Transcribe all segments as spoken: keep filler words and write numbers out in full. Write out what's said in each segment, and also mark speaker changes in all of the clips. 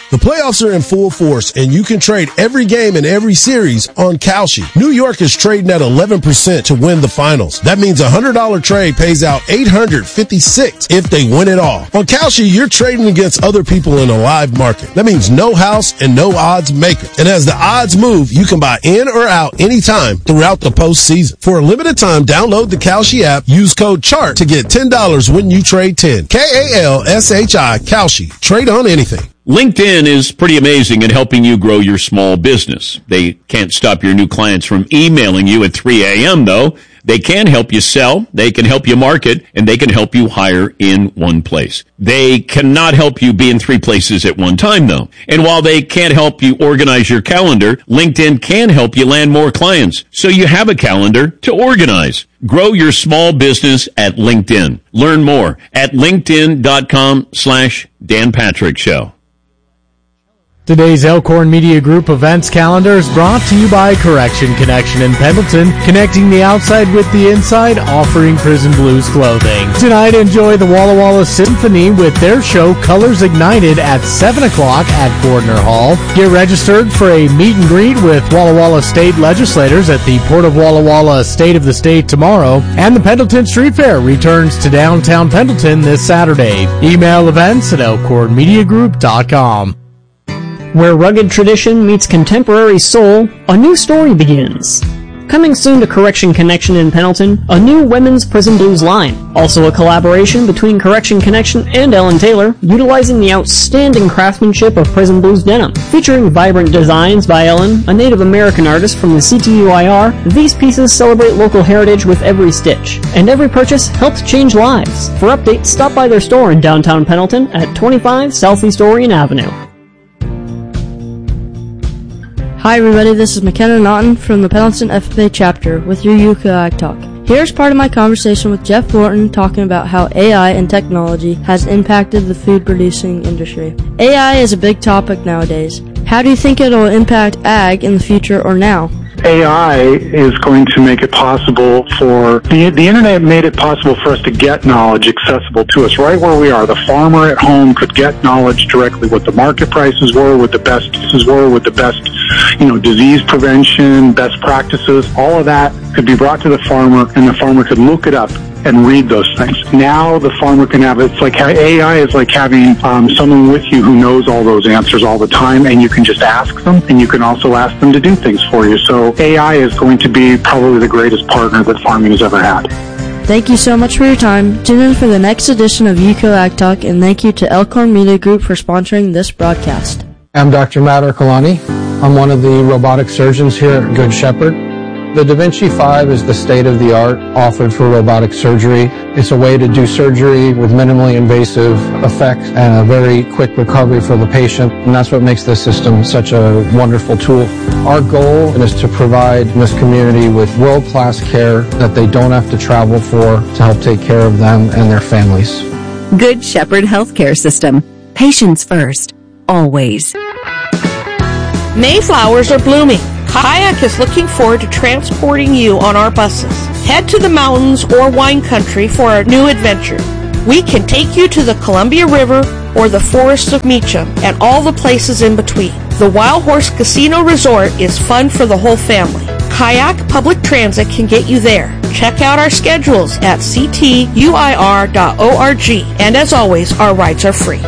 Speaker 1: The playoffs are in full force, and you can trade every game and every series on Kalshi. New York is trading at eleven percent to win the finals. That means a one hundred dollars trade pays out eight hundred fifty-six dollars if they win it all. On Kalshi, you're trading against other people in a live market. That means no house and no odds maker. And as the odds move, you can buy in or out anytime throughout the postseason. For a limited time, download the Kalshi app, use code CHART to get ten dollars when you trade ten. K A L S H I, Kalshi. Trade on anything.
Speaker 2: LinkedIn is pretty amazing at helping you grow your small business. They can't stop your new clients from emailing you at three a.m., though. They can help you sell, they can help you market, and they can help you hire in one place. They cannot help you be in three places at one time, though. And while they can't help you organize your calendar, LinkedIn can help you land more clients, so you have a calendar to organize. Grow your small business at LinkedIn. Learn more at linkedin.com slash Dan Patrick Show.
Speaker 3: Today's Elkhorn Media Group events calendar is brought to you by Correction Connection in Pendleton, connecting the outside with the inside, offering Prison Blues clothing. Tonight, enjoy the Walla Walla Symphony with their show Colors Ignited at seven o'clock at Gordner Hall. Get registered for a meet and greet with Walla Walla State legislators at the Port of Walla Walla State of the State tomorrow, and the Pendleton Street Fair returns to downtown Pendleton this Saturday. Email events at elkhorn media group dot com.
Speaker 4: Where rugged tradition meets contemporary soul, a new story begins. Coming soon to Correction Connection in Pendleton, a new women's Prison Blues line. Also a collaboration between Correction Connection and Ellen Taylor, utilizing the outstanding craftsmanship of Prison Blues denim. Featuring vibrant designs by Ellen, a Native American artist from the C T U I R, these pieces celebrate local heritage with every stitch. And every purchase helps change lives. For updates, stop by their store in downtown Pendleton at twenty-five Southeast Orion Avenue.
Speaker 5: Hi everybody, this is McKenna Naughton from the Pendleton F F A chapter with your U K Ag Talk. Here's part of my conversation with Jeff Thornton talking about how A I and technology has impacted the food producing industry. A I is a big topic nowadays. How do you think it'll impact ag in the future or now?
Speaker 6: A I is going to make it possible for, the, the internet made it possible for us to get knowledge accessible to us right where we are. The farmer at home could get knowledge directly, what the market prices were, what the best prices were, what the best, you know, disease prevention, best practices, all of that could be brought to the farmer, and the farmer could look it up and read those things. Now the farmer can have, it's like A I is like having um, someone with you who knows all those answers all the time, and you can just ask them, and you can also ask them to do things for you. So A I is going to be probably the greatest partner that farming has ever had.
Speaker 5: Thank you so much for your time. Tune in for the next edition of U K Ag Talk, and thank you to Elkhorn Media Group for sponsoring this broadcast.
Speaker 7: I'm Doctor Matt Ercolani. I'm one of the robotic surgeons here at Good Shepherd. The Da Vinci five is the state-of-the-art offered for robotic surgery. It's a way to do surgery with minimally invasive effects and a very quick recovery for the patient, and that's what makes this system such a wonderful tool. Our goal is to provide this community with world-class care that they don't have to travel for to help take care of them and their families.
Speaker 8: Good Shepherd Healthcare System. Patients first. Always.
Speaker 9: Mayflowers are blooming. Kayak is looking forward to transporting you on our buses. Head to the mountains or wine country for a new adventure. We can take you to the Columbia River or the forests of Meacham and all the places in between. The Wild Horse Casino Resort is fun for the whole family. Kayak Public Transit can get you there. Check out our schedules at c t u i r dot org. And as always, our rides are free.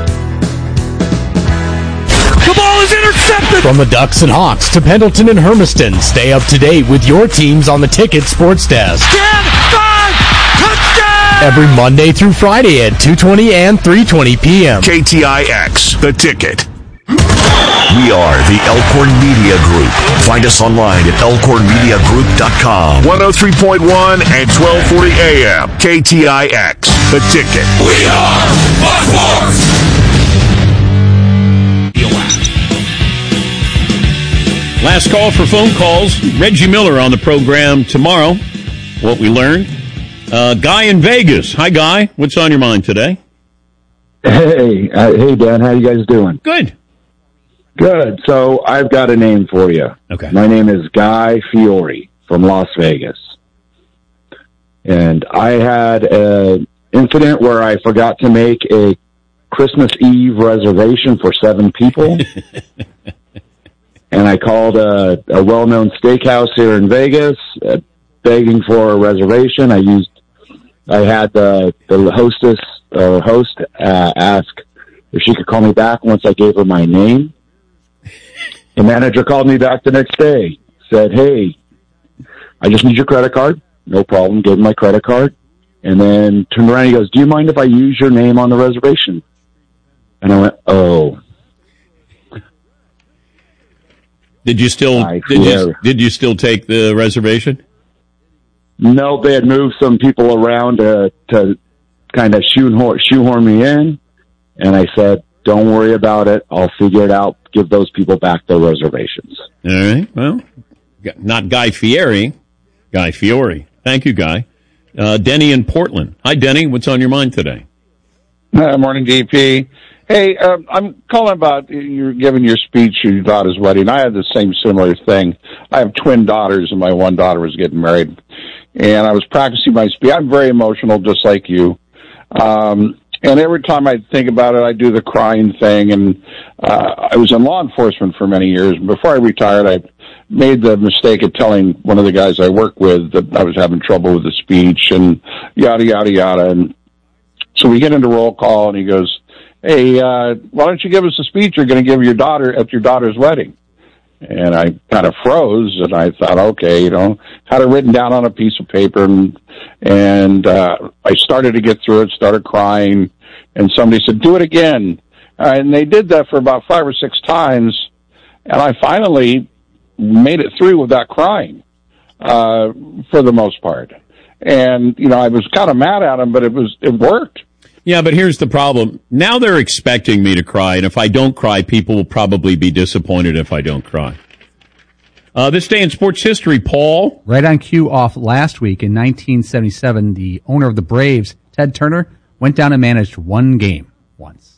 Speaker 3: The ball is intercepted! From the Ducks and Hawks to Pendleton and Hermiston, stay up to date with your teams on the Ticket Sports Desk.
Speaker 10: ten, five, touchdown!
Speaker 3: Every Monday through Friday at two twenty and three twenty p.m.
Speaker 11: K T I X, The Ticket. We are the Elkhorn Media Group. Find us online at elkhorn media group dot com. one oh three point one and twelve forty a.m. K T I X, The Ticket.
Speaker 10: We are One Horse!
Speaker 2: Last call for phone calls. Reggie Miller on the program tomorrow. What we learned. Uh, Guy in Vegas. Hi, Guy. What's on your mind today?
Speaker 12: Hey, uh, hey, Dan. How you guys doing?
Speaker 2: Good.
Speaker 12: Good. So I've got a name for you.
Speaker 2: Okay.
Speaker 12: My name is Guy Fiore from Las Vegas. And I had an incident where I forgot to make a Christmas Eve reservation for seven people. And I called a, a well-known steakhouse here in Vegas, uh, begging for a reservation. I used, I had the, the hostess or host uh, ask if she could call me back once I gave her my name. The manager called me back the next day, said, "Hey, I just need your credit card." No problem. Gave him my credit card. And then turned around and he goes, "Do you mind if I use your name on the reservation?" And I went, "Oh."
Speaker 2: Did you still did you, did you still take the reservation?
Speaker 12: No, they had moved some people around to, to kind of shoehorn, shoehorn me in. And I said, "Don't worry about it. I'll figure it out. Give those people back their reservations."
Speaker 2: All right. Well, not Guy Fieri. Guy Fiore. Thank you, Guy. Uh, Denny in Portland. Hi, Denny. What's on your mind today?
Speaker 13: Uh, morning, D P. Hey, uh, I'm calling about you're giving your speech at your daughter's wedding. I had the same similar thing. I have twin daughters, and my one daughter was getting married. And I was practicing my speech. I'm very emotional, just like you. Um, and every time I think about it, I do the crying thing. And uh, I was in law enforcement for many years. Before I retired, I made the mistake of telling one of the guys I work with that I was having trouble with the speech and yada, yada, yada. And so we get into roll call, and he goes, "Hey, uh, why don't you give us a speech you're going to give your daughter at your daughter's wedding?" And I kind of froze, and I thought, okay, you know, had it written down on a piece of paper, and and uh, I started to get through it, started crying, and somebody said, "Do it again." Uh, and they did that for about five or six times, and I finally made it through without crying, uh, for the most part. And, you know, I was kind of mad at him, but it was it worked.
Speaker 2: Yeah, but here's the problem. Now they're expecting me to cry, and if I don't cry, people will probably be disappointed if I don't cry. Uh, this day in sports history, Paul.
Speaker 14: Right on cue off last week in nineteen seventy-seven, the owner of the Braves, Ted Turner, went down and managed one game once.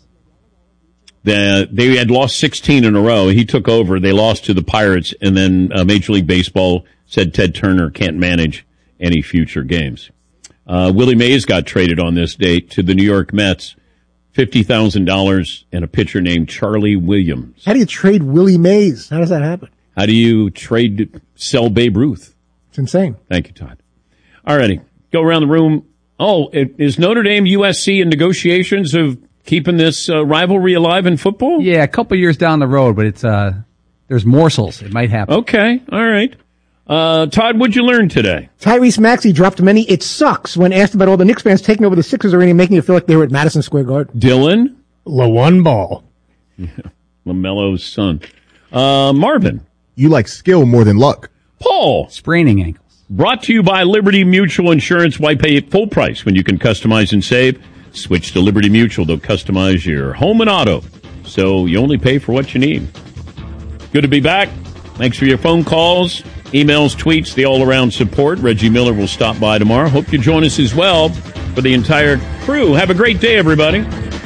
Speaker 2: The, they had lost sixteen in a row. He took over. They lost to the Pirates, and then uh, Major League Baseball said Ted Turner can't manage any future games. Uh, Willie Mays got traded on this date to the New York Mets, fifty thousand dollars, and a pitcher named Charlie Williams.
Speaker 15: How do you trade Willie Mays? How does that happen?
Speaker 2: How do you trade, sell Babe Ruth?
Speaker 15: It's insane.
Speaker 2: Thank you, Todd. All righty. Go around the room. Oh, is Notre Dame U S C in negotiations of keeping this uh, rivalry alive in football?
Speaker 14: Yeah, a couple years down the road, but it's uh, there's morsels. It might happen.
Speaker 2: Okay. All right. Uh, Todd, what'd you learn today?
Speaker 15: Tyrese Maxey dropped many "it sucks" when asked about all the Knicks fans taking over the Sixers arena, making it feel like they were at Madison Square Garden.
Speaker 2: Dylan?
Speaker 15: LaJuan Ball.
Speaker 2: Yeah, LaMelo's son. Uh, Marvin?
Speaker 16: You like skill more than luck.
Speaker 2: Paul?
Speaker 14: Spraining ankles.
Speaker 2: Brought to you by Liberty Mutual Insurance. Why pay full price when you can customize and save? Switch to Liberty Mutual. They'll customize your home and auto, so you only pay for what you need. Good to be back. Thanks for your phone calls, emails, tweets, the all-around support. Reggie Miller will stop by tomorrow. Hope you join us as well for the entire crew. Have a great day, everybody.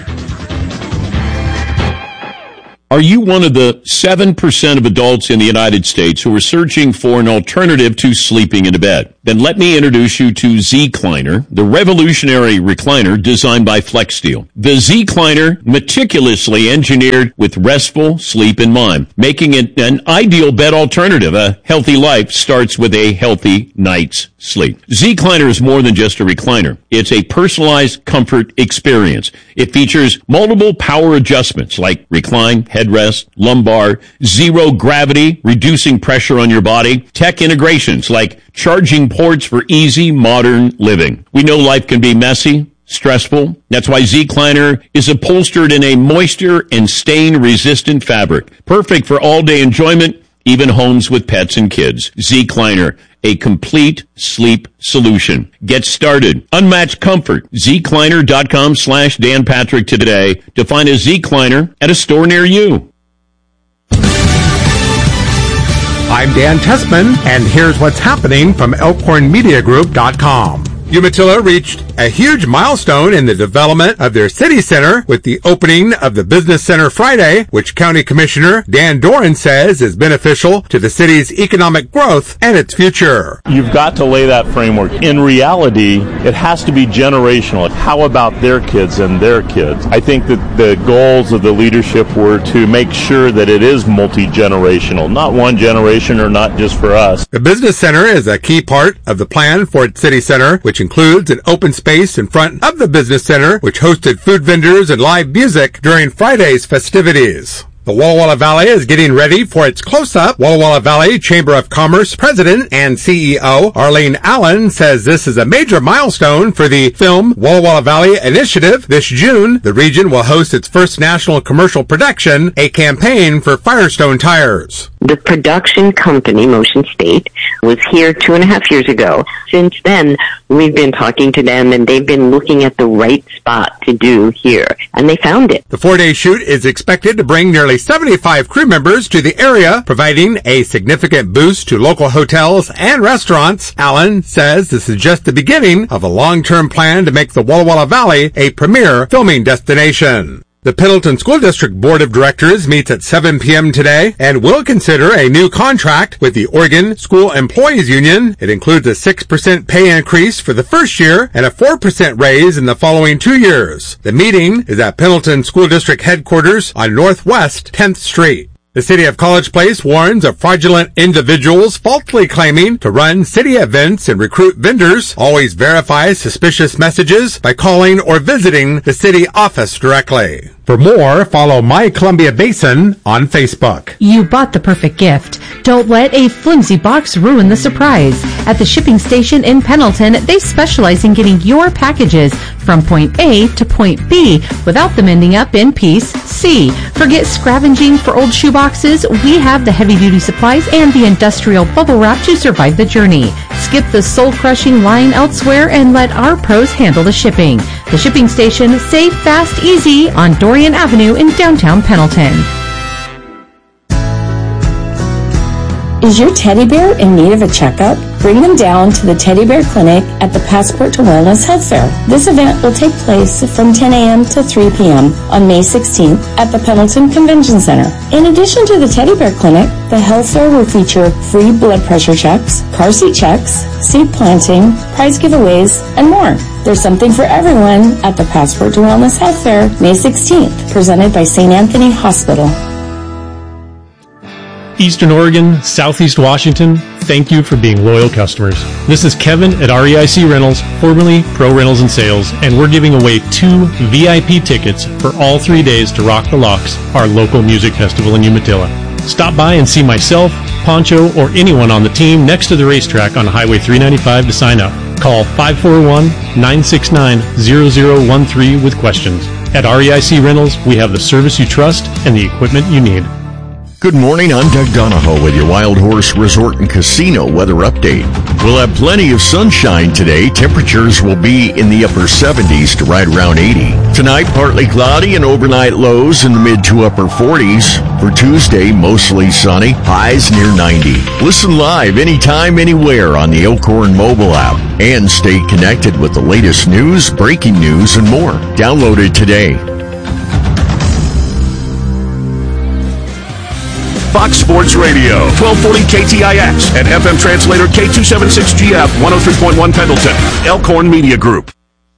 Speaker 2: Are you one of the seven percent of adults in the United States who are searching for an alternative to sleeping in a bed? Then let me introduce you to Zecliner, the revolutionary recliner designed by FlexSteel. The Zecliner, meticulously engineered with restful sleep in mind, making it an ideal bed alternative. A healthy life starts with a healthy night's sleep. Zecliner is more than just a recliner. It's a personalized comfort experience. It features multiple power adjustments like recline, headrest, lumbar, zero gravity, reducing pressure on your body, tech integrations like charging ports for easy modern living. We know life can be messy, stressful. That's why Zecliner is upholstered in a moisture and stain resistant fabric. Perfect for all day enjoyment, even homes with pets and kids. Zecliner, a complete sleep solution. Get started. Unmatched comfort. Zecliner.com slash Dan Patrick today to find a Zecliner at a store near you.
Speaker 17: I'm Dan Tessman, and here's what's happening from Elkhorn Media Group dot com. Umatilla reached a huge milestone in the development of their city center with the opening of the Business Center Friday, which County Commissioner Dan Doran says is beneficial to the city's economic growth and its future.
Speaker 18: You've got to lay that framework. In reality, it has to be generational. How about their kids and their kids? I think that the goals of the leadership were to make sure that it is multi-generational, not one generation or not just for us.
Speaker 17: The Business Center is a key part of the plan for its city center, which includes an open space in front of the Business Center, which hosted food vendors and live music during Friday's festivities. The Walla Walla Valley is getting ready for its close-up. Walla Walla Valley Chamber of Commerce President and C E O Arlene Allen says this is a major milestone for the Film Walla Walla Valley Initiative. This June, the region will host its first national commercial production, a campaign for Firestone tires.
Speaker 19: The production company, Motion State, was here two and a half years ago. Since then, we've been talking to them, and they've been looking at the right spot to do here, and they found it.
Speaker 17: The four-day shoot is expected to bring nearly seventy-five crew members to the area, providing a significant boost to local hotels and restaurants. Allen says this is just the beginning of a long-term plan to make the Walla Walla Valley a premier filming destination. The Pendleton School District Board of Directors meets at seven p.m. today and will consider a new contract with the Oregon School Employees Union. It includes a six percent pay increase for the first year and a four percent raise in the following two years. The meeting is at Pendleton School District headquarters on Northwest tenth Street. The City of College Place warns of fraudulent individuals falsely claiming to run city events and recruit vendors. Always verify suspicious messages by calling or visiting the city office directly. For more, follow My Columbia Basin on Facebook.
Speaker 20: You bought the perfect gift. Don't let a flimsy box ruin the surprise. At the shipping station in Pendleton, they specialize in getting your packages from point A to point B without them ending up in piece C. Forget scavenging for old shoeboxes. We have the heavy-duty supplies and the industrial bubble wrap to survive the journey. Skip the soul-crushing line elsewhere and let our pros handle the shipping. The shipping station, safe, fast, easy on Dorian Avenue in downtown Pendleton.
Speaker 21: Is your teddy bear in need of a checkup? Bring them down to the Teddy Bear Clinic at the Passport to Wellness Health Fair. This event will take place from ten a.m. to three p.m. on May sixteenth at the Pendleton Convention Center. In addition to the Teddy Bear Clinic, the health fair will feature free blood pressure checks, car seat checks, seed planting, prize giveaways, and more. There's something for everyone at the Passport to Wellness Health Fair, May sixteenth, presented by Saint Anthony Hospital.
Speaker 22: Eastern Oregon, Southeast Washington, thank you for being loyal customers. This is Kevin at R E I C Rentals, formerly Pro Rentals and Sales, and we're giving away two V I P tickets for all three days to Rock the Locks, our local music festival in Umatilla. Stop by and see myself, Poncho, or anyone on the team next to the racetrack on Highway three ninety-five to sign up. Call five four one, nine six nine, zero zero one three with questions. At R E I C Rentals, we have the service you trust and the equipment you need.
Speaker 11: Good morning, I'm Doug Donahoe with your Wild Horse Resort and Casino weather update. We'll have plenty of sunshine today. Temperatures will be in the upper seventies to right around eighty. Tonight, partly cloudy and overnight lows in the mid to upper forties. For Tuesday, mostly sunny, highs near ninety. Listen live anytime, anywhere on the Elkhorn mobile app. And stay connected with the latest news, breaking news, and more. Download it today. Fox Sports Radio, twelve forty K T I X, and F M translator K two seventy-six G F, one oh three point one Pendleton, Elkhorn Media Group.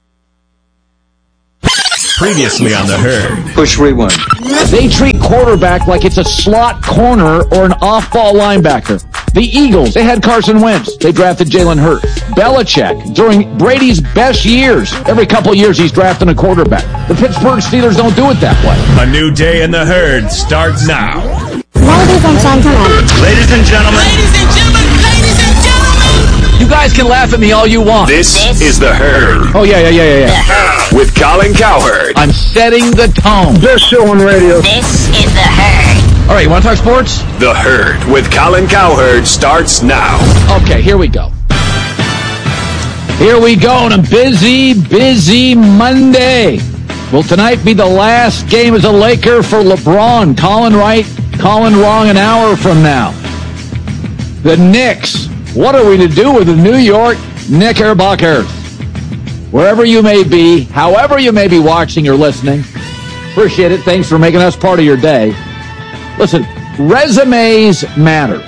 Speaker 23: Previously on the Herd.
Speaker 24: Push rewind.
Speaker 23: They treat quarterback like it's a slot corner or an off-ball linebacker. The Eagles, they had Carson Wentz. They drafted Jalen Hurts. Belichick, during Brady's best years, every couple years he's drafting a quarterback. The Pittsburgh Steelers don't do it that way. A new day in the Herd starts now.
Speaker 25: Ladies and gentlemen.
Speaker 23: Ladies and gentlemen.
Speaker 25: Ladies and gentlemen. Ladies and gentlemen.
Speaker 23: You guys can laugh at me all you want.
Speaker 11: This, this is the Herd.
Speaker 23: Oh, yeah, yeah, yeah, yeah, yeah.
Speaker 11: With Colin Cowherd.
Speaker 23: I'm setting the tone.
Speaker 24: Best show on radio.
Speaker 25: This is the Herd.
Speaker 23: All right, you want to talk sports?
Speaker 11: The Herd with Colin Cowherd starts now.
Speaker 23: Okay, here we go. Here we go on a busy, busy Monday. Will tonight be the last game as a Laker for LeBron? Colin right, Colin wrong an hour from now. The Knicks. What are we to do with the New York Knickerbockers? wherever you may be, however you may be watching or listening. Appreciate it. Thanks for making us part of your day. Listen, resumes matter.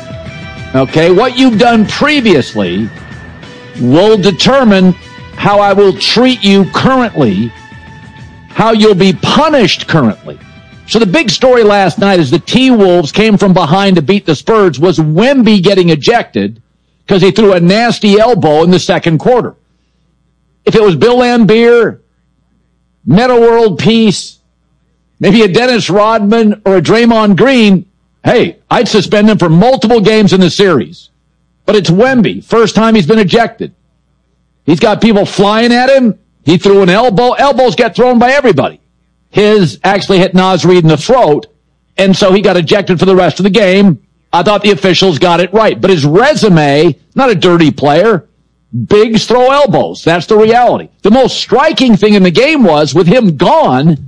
Speaker 23: Okay, what you've done previously will determine how I will treat you currently, how you'll be punished currently. So the big story last night is the T-Wolves came from behind to beat the Spurs was Wemby getting ejected because he threw a nasty elbow in the second quarter. If it was Bill Laimbeer, Metta World Peace, maybe a Dennis Rodman or a Draymond Green, hey, I'd suspend him for multiple games in the series. But it's Wemby. First time he's been ejected. He's got people flying at him. He threw an elbow. Elbows get thrown by everybody. His actually hit Naz Reid in the throat, and so he got ejected for the rest of the game. I thought the officials got it right. But his resume, not a dirty player. Bigs throw elbows. That's the reality. The most striking thing in the game was, with him gone,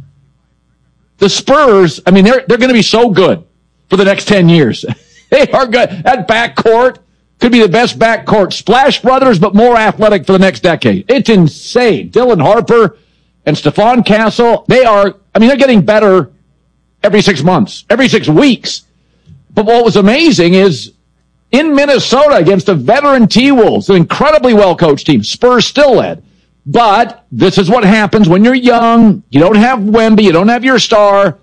Speaker 23: the Spurs, I mean, they're, they're going to be so good for the next ten years. They are good. That backcourt could be the best backcourt. Splash Brothers, but more athletic for the next decade. It's insane. Dylan Harper and Stephon Castle, they are, I mean, they're getting better every six months, every six weeks. But what was amazing is in Minnesota against a veteran T-Wolves, an incredibly well-coached team, Spurs still led. But this is what happens when you're young. You don't have Wemby. You don't have your star.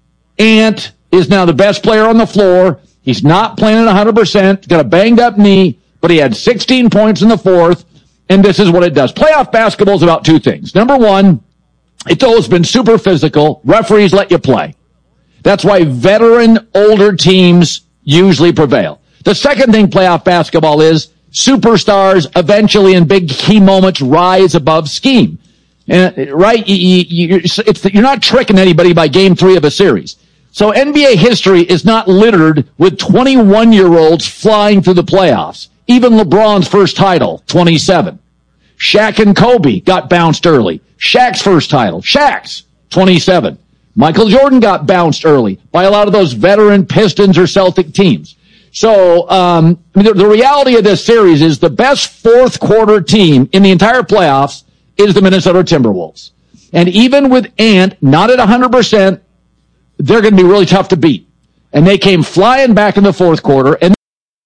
Speaker 23: Ant is now the best player on the floor. He's not playing at one hundred percent. Got a banged-up knee, but he had sixteen points in the fourth, and this is what it does. Playoff basketball is about two things. Number one, it's always been super physical. Referees let you play. That's why veteran, older teams usually prevail. The second thing playoff basketball is, superstars eventually in big key moments rise above scheme. And, right? You, you, it's, you're not tricking anybody by game three of a series. So N B A history is not littered with twenty-one-year-olds flying through the playoffs. Even LeBron's first title, twenty-seven. Shaq and Kobe got bounced early. Shaq's first title, Shaq's, twenty-seven. Michael Jordan got bounced early by a lot of those veteran Pistons or Celtic teams. So um, I mean, the, the reality of this series is the best fourth quarter team in the entire playoffs is the Minnesota Timberwolves. And even with Ant not at one hundred percent, they're going to be really tough to beat. And they came flying back in the fourth quarter, and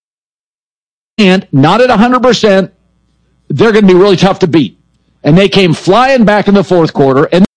Speaker 23: Ant not at one hundred percent, they're going to be really tough to beat. And they came flying back in the fourth quarter, and